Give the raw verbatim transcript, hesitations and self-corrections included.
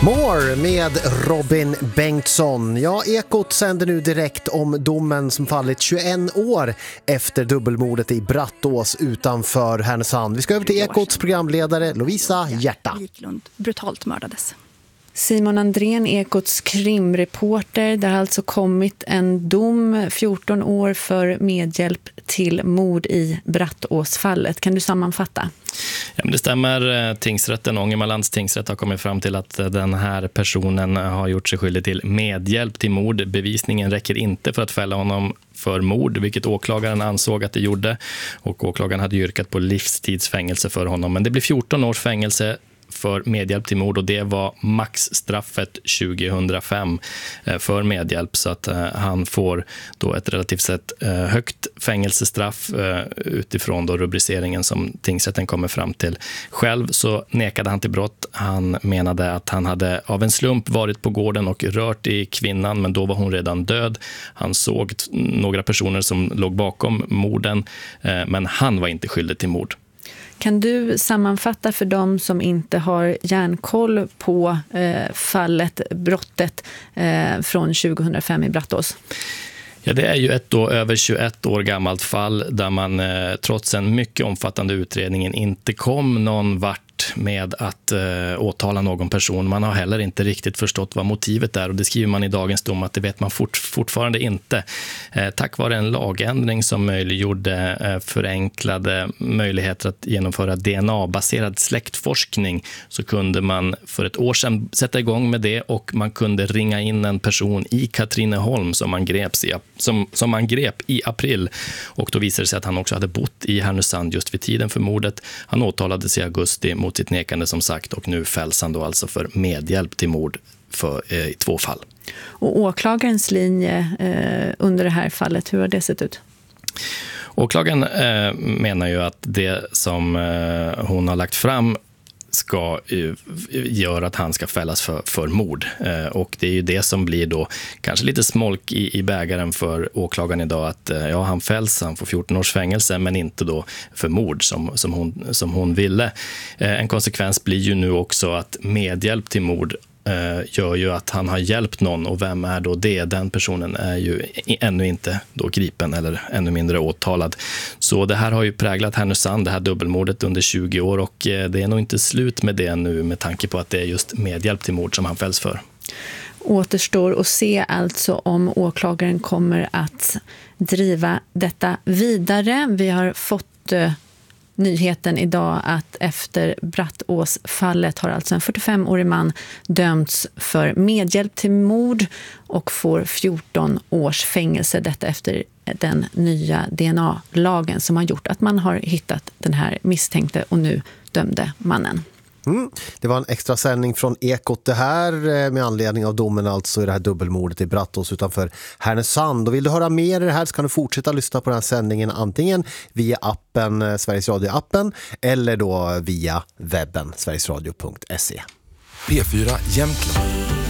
More med Robin Bengtsson. Ja, Ekot sänder nu direkt om domen som fallit tjugoett år efter dubbelmordet i Brattås utanför Härnösand. Vi ska över till Ekots programledare Lovisa Hjärta. Wiklund brutalt mördades. Simon Andrén, Ekots krimreporter. Det har alltså kommit en dom, fjorton år för medhjälp till mord i Brattåsfallet. Kan du sammanfatta? Ja, men det stämmer. Tingsrätten, Ångermanlands tingsrätt, har kommit fram till att den här personen har gjort sig skyldig till medhjälp till mord. Bevisningen räcker inte för att fälla honom för mord, vilket åklagaren ansåg att det gjorde. Och åklagaren hade yrkat på livstidsfängelse för honom. Men det blir fjorton års fängelse för medhjälp till mord, och det var maxstraffet tjugohundrafem för medhjälp, så att han får då ett relativt sett högt fängelsestraff utifrån då rubriceringen som tingsrätten kommer fram till. Själv så nekade han till brott. Han menade att han hade av en slump varit på gården och rört i kvinnan, men då var hon redan död. Han såg några personer som låg bakom morden, men han var inte skyldig till mord. Kan du sammanfatta för dem som inte har järnkoll på eh, fallet, brottet eh, från tjugohundrafem i Brattås? Ja, det är ju ett då över tjugoett år gammalt fall där man eh, trots en mycket omfattande utredning inte kom någon vart med att eh, åtala någon person. Man har heller inte riktigt förstått vad motivet är, och det skriver man i dagens dom att det vet man fort, fortfarande inte. Eh, tack vare en lagändring som möjliggjorde eh, förenklade möjligheter att genomföra D N A-baserad släktforskning, så kunde man för ett år sedan sätta igång med det, och man kunde ringa in en person i Katrineholm som man greps i, som, som man grep i april, och då visade det sig att han också hade bott i Härnösand just vid tiden för mordet. Han åtalades i augusti mot sitt nekande som sagt, och nu fälls han då alltså för medhjälp till mord för, eh, i två fall. Och åklagarens linje eh, under det här fallet, hur har det sett ut? Åklagaren eh, menar ju att det som eh, hon har lagt fram ska uh, göra att han ska fällas för, för mord. Uh, och det är ju det som blir då kanske lite smolk i, i bägaren för åklagaren idag, att uh, ja, han fälls, han får fjorton års fängelse, men inte då för mord som, som, hon, som hon ville. Uh, en konsekvens blir ju nu också att medhjälp till mord Uh, gör ju att han har hjälpt någon, och vem är då det? Den personen är ju ännu inte då gripen eller ännu mindre åtalad. Så det här har ju präglat Härnösand, det här dubbelmordet, under tjugo år, och uh, det är nog inte slut med det nu, med tanke på att det är just medhjälp till mord som han fälls för. Återstår att se alltså om åklagaren kommer att driva detta vidare. Vi har fått uh... nyheten idag att efter Brattåsfallet har alltså en fyrtiofemårig man dömts för medhjälp till mord och får fjorton års fängelse. Detta efter den nya D N A-lagen som har gjort att man har hittat den här misstänkte och nu dömde mannen. Mm. Det var en extra sändning från Ekot det här med anledning av domen alltså i det här dubbelmordet i Brattås utanför Härnösand. Och vill du höra mer i det här så kan du fortsätta lyssna på den här sändningen antingen via appen, Sveriges Radio-appen, eller då via webben, sverigesradio punkt se. P fyra Jämtland.